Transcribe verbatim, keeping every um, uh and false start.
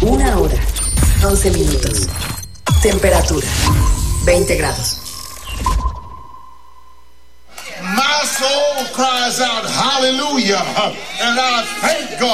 Una hora, once minutos. Temperatura, veinte grados. My soul cries out hallelujah, and I thank God.